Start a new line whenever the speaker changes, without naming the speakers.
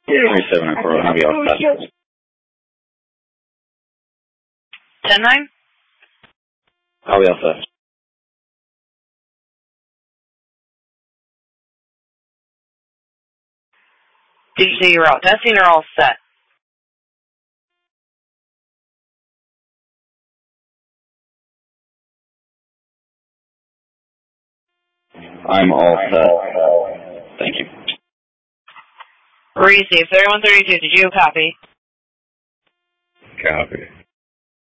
3794, I'll be all set.
10-9?
I'll be all set.
Did you say you were out testing or all set?
I'm all set. Thank you.
Receive 3132. Did you copy?
Copy.